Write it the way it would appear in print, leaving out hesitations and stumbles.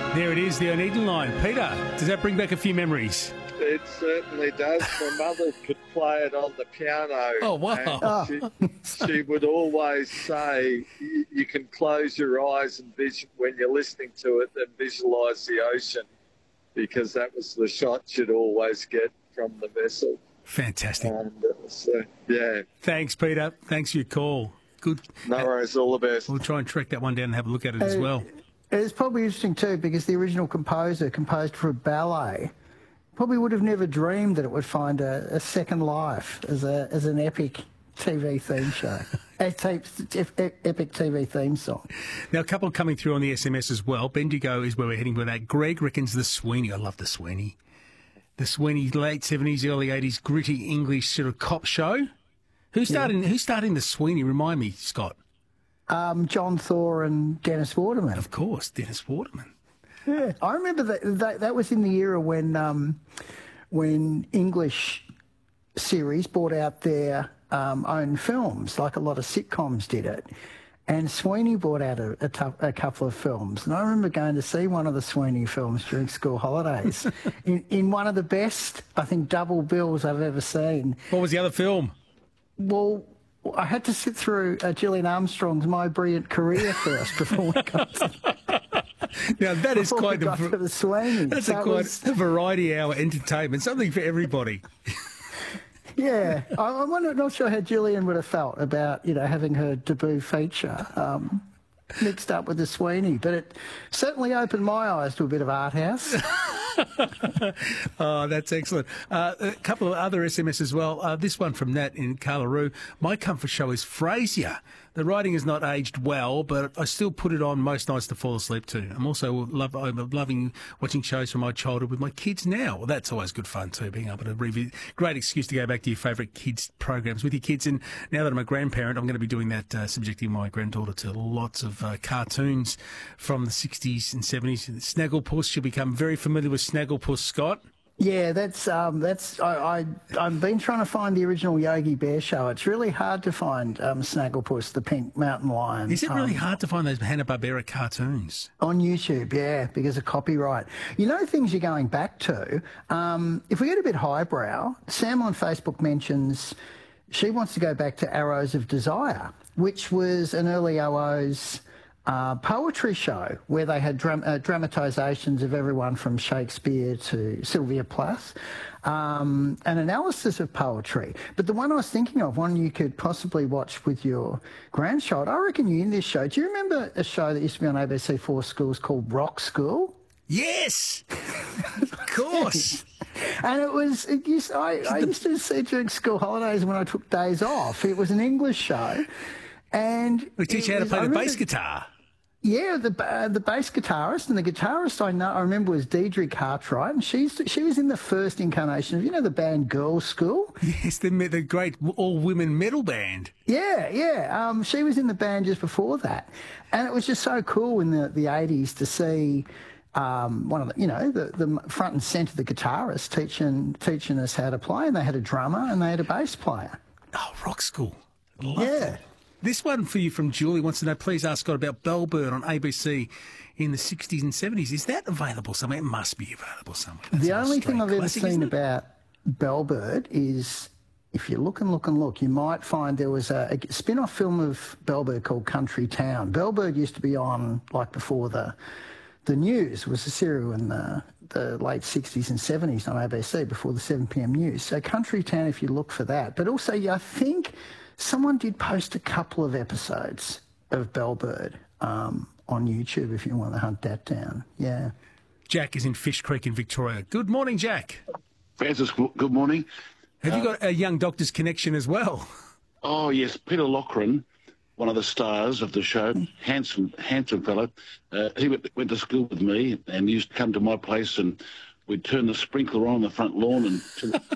There it is, the Oneida line. Peter, does that bring back a few memories? It certainly does. My mother could play it on the piano. Oh, wow. And she would always say, you can close your eyes and when you're listening to it and visualise the ocean, because that was the shot you'd always get from the vessel. Fantastic. And yeah. Thanks, Peter. Thanks for your call. Good. No worries, all the best. We'll try and track that one down and have a look at it as well. It's probably interesting too, because the original composer composed for a ballet. Probably would have never dreamed that it would find a second life as an epic TV theme show, epic TV theme song. Now, a couple coming through on the SMS as well. Bendigo is where we're heading with that. Greg reckons the Sweeney. I love the Sweeney. The Sweeney, late 70s, early 80s, gritty English sort of cop show. Who's starting the Sweeney? Remind me, Scott. John Thor and Dennis Waterman. Of course, Dennis Waterman. Yeah, I remember that was in the era when English series brought out their own films, like a lot of sitcoms did it. And Sweeney brought out a couple of films. And I remember going to see one of the Sweeney films during school holidays in one of the best, I think, double bills I've ever seen. What was the other film? Well, I had to sit through Gillian Armstrong's My Brilliant Career first before we got to now, that is quite the Sweeney. That's a variety hour entertainment, something for everybody. Yeah, I'm not sure how Gillian would have felt about, having her debut feature mixed up with the Sweeney, but it certainly opened my eyes to a bit of art house. Oh, that's excellent. A couple of other SMS as well. This one from Nat in Carlaroo. My comfort show is Frasier. The writing has not aged well, but I still put it on most nights to fall asleep to. I'm also loving watching shows from my childhood with my kids now. Well, that's always good fun too, being able to revisit. Great excuse to go back to your favourite kids' programs with your kids. And now that I'm a grandparent, I'm going to be doing that, subjecting my granddaughter to lots of cartoons from the 60s and 70s. Snagglepuss, she'll become very familiar with Snagglepuss, Scott. Yeah, I've been trying to find the original Yogi Bear show. It's really hard to find Snagglepuss, the pink mountain lion. Is it really hard to find those Hanna-Barbera cartoons? On YouTube, yeah, because of copyright. Things you're going back to, if we get a bit highbrow, Sam on Facebook mentions she wants to go back to Arrows of Desire, which was an early OO's poetry show where they had dramatisations of everyone from Shakespeare to Sylvia Plath, an analysis of poetry. But the one I was thinking of, one you could possibly watch with your grandchild, I reckon you in this show. Do you remember a show that used to be on ABC4 Schools called Rock School? Yes, of course. And I used to see during school holidays when I took days off. It was an English show. And we teach you how to play the bass guitar. Yeah, the bass guitarist, and the guitarist I remember was Deidre Cartwright, and she was in the first incarnation of the band Girls' School. Yes, the great all-women metal band. Yeah. She was in the band just before that, and it was just so cool in the 80s to see one of the front and centre, the guitarist teaching us how to play, and they had a drummer and they had a bass player. Oh, Rock School. Love that. This one for you from Julie wants to know, please ask Scott about Bellbird on ABC in the 60s and 70s. Is that available somewhere? It must be available somewhere. That's the only thing I've ever seen about about Bellbird is, if you look and look and look, you might find there was a spin-off film of Bellbird called Country Town. Bellbird used to be on, like before the news, was a serial in the late 60s and 70s on ABC before the 7 p.m. news. So Country Town, if you look for that. But also, I think someone did post a couple of episodes of Bellbird on YouTube if you want to hunt that down. Yeah. Jack is in Fish Creek in Victoria. Good morning, Jack. Francis, good morning. Have you got a Young Doctors connection as well? Oh, yes. Peter Loughran, one of the stars of the show, handsome fellow. He went to school with me and used to come to my place, and we'd turn the sprinkler on the front lawn and